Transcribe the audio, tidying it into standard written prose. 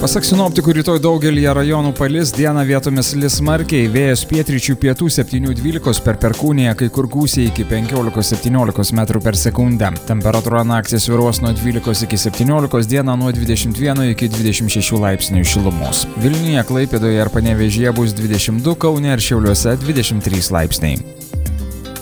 Pasak sinoptikų, rytoj daugelį rajonų palis, dieną vietomis lis smarkiai, vėjas pietryčių pietų 7-12 per Perkūniją, kai kur gūsiai iki 15-17 metrų per sekundę. Temperatūra naktį svyruos nuo 12 iki 17, dieną nuo 21 iki 26 laipsnių šilumos. Vilniuje, Klaipėdoje ir Panevėžyje bus 22, Kaune ir Šiauliuose 23 laipsniai.